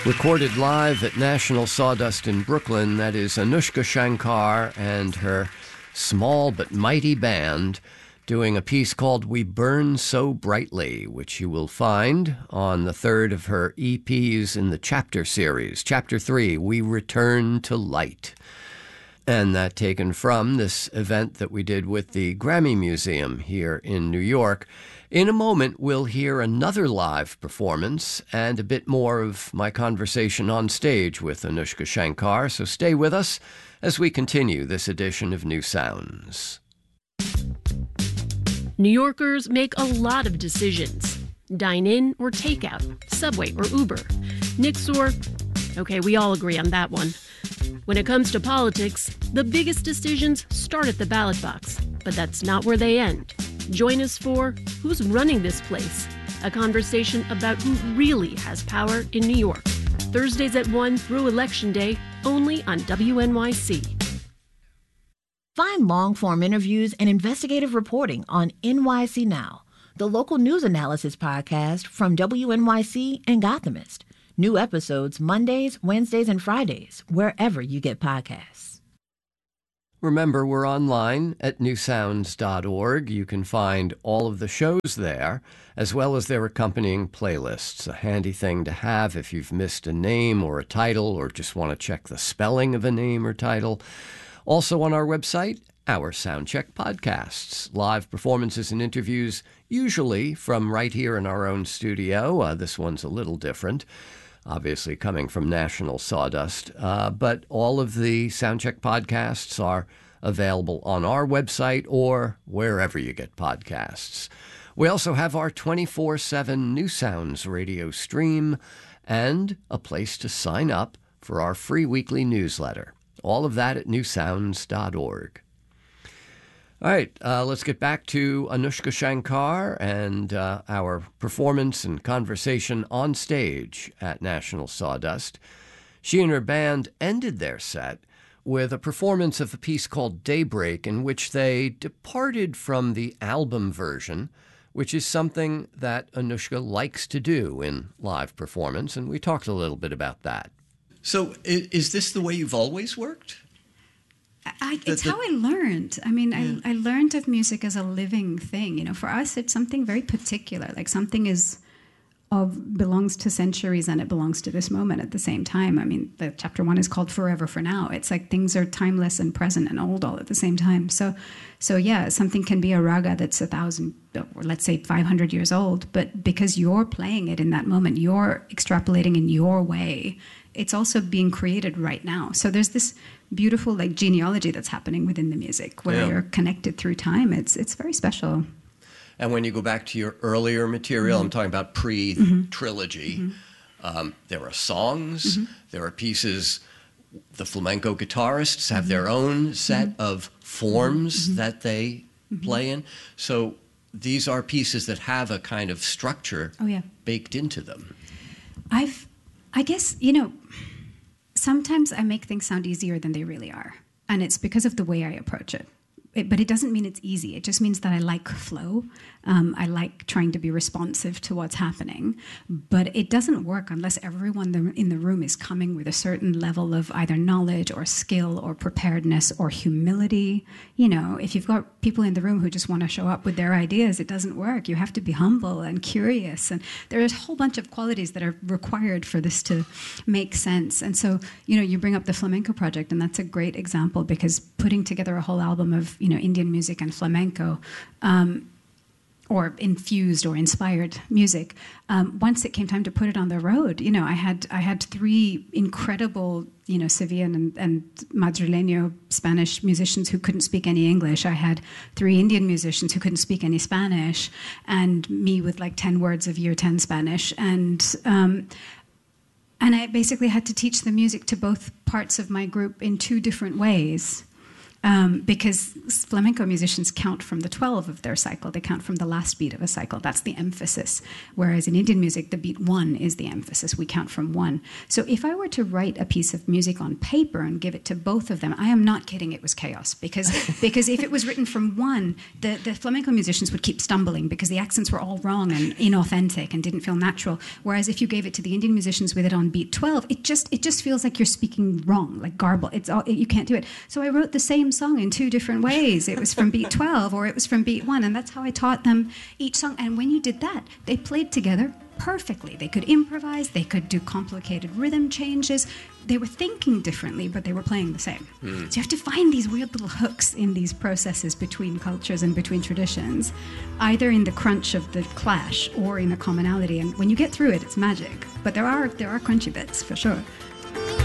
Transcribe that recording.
Recorded live at National Sawdust in Brooklyn, that is Anoushka Shankar and her small but mighty band doing a piece called We Burn So Brightly, which you will find on the third of her EPs in the Chapter series. Chapter 3, We Return to Light. And that taken from this event that we did with the Grammy Museum here in New York. In a moment, we'll hear another live performance and a bit more of my conversation on stage with Anoushka Shankar, so stay with us as we continue this edition of New Sounds. New Yorkers make a lot of decisions. Dine in or take out, Subway or Uber, Nix or... Okay, we all agree on that one. When it comes to politics, the biggest decisions start at the ballot box, but that's not where they end. Join us for Who's Running This Place? A conversation about who really has power in New York. Thursdays at 1 through Election Day, only on WNYC. Find long-form interviews and investigative reporting on NYC Now, the local news analysis podcast from WNYC and Gothamist. New episodes Mondays, Wednesdays, and Fridays, wherever you get podcasts. Remember, we're online at newsounds.org. You can find all of the shows there, as well as their accompanying playlists, a handy thing to have if you've missed a name or a title or just want to check the spelling of a name or title. Also on our website, our Soundcheck podcasts, live performances and interviews, usually from right here in our own studio. This one's a little different, obviously coming from National Sawdust, but all of the Soundcheck podcasts are available on our website or wherever you get podcasts. We also have our 24/7 New Sounds radio stream and a place to sign up for our free weekly newsletter. All of that at newsounds.org. All right, let's get back to Anoushka Shankar and our performance and conversation on stage at National Sawdust. She and her band ended their set with a performance of a piece called Daybreak, in which they departed from the album version, which is something that Anoushka likes to do in live performance, and we talked a little bit about that. So is this the way you've always worked? It's how I learned. I mean, I learned of music as a living thing. You know, for us, it's something very particular. Like something belongs to centuries and it belongs to this moment at the same time. I mean, the chapter 1 is called Forever for Now. It's like things are timeless and present and old all at the same time. So yeah, something can be a raga that's 1,000, or let's say 500 years old, but because you're playing it in that moment, you're extrapolating in your way, it's also being created right now. So there's this beautiful like genealogy that's happening within the music where you're connected through time. It's very special. And when you go back to your earlier material, I'm talking about pre-trilogy, there are songs, there are pieces. The flamenco guitarists have their own set of forms that they play in. So these are pieces that have a kind of structure baked into them. I guess, you know, sometimes I make things sound easier than they really are. And it's because of the way I approach it. But it doesn't mean it's easy. It just means that I like flow. I like trying to be responsive to what's happening. But it doesn't work unless everyone in the room is coming with a certain level of either knowledge or skill or preparedness or humility. You know, if you've got people in the room who just want to show up with their ideas, it doesn't work. You have to be humble and curious. And there's a whole bunch of qualities that are required for this to make sense. And so, you know, you bring up the Flamenco Project, and that's a great example because putting together a whole album of, you know, Indian music and flamenco, or infused or inspired music. Once it came time to put it on the road, you know, I had 3 incredible, you know, Sevillan and Madrileño Spanish musicians who couldn't speak any English. I had 3 Indian musicians who couldn't speak any Spanish, and me with like 10 words of year 10 Spanish, and I basically had to teach the music to both parts of my group in 2 different ways. because flamenco musicians count from the 12 of their cycle. They count from the last beat of a cycle. That's the emphasis. Whereas in Indian music, the beat 1 is the emphasis. We count from 1. So if I were to write a piece of music on paper and give it to both of them, I am not kidding, it was chaos. Because if it was written from 1, the flamenco musicians would keep stumbling because the accents were all wrong and inauthentic and didn't feel natural. Whereas if you gave it to the Indian musicians with it on beat 12, it just feels like you're speaking wrong, like garble. You can't do it. So I wrote the same song in 2 different ways. It was from beat 12 or it was from beat 1, and that's how I taught them each song. And when you did that, they played together perfectly. They could improvise, they could do complicated rhythm changes. They were thinking differently, but they were playing the same. So you have to find these weird little hooks in these processes between cultures and between traditions, either in the crunch of the clash or in the commonality. And when you get through it, it's magic. But there are crunchy bits, for sure.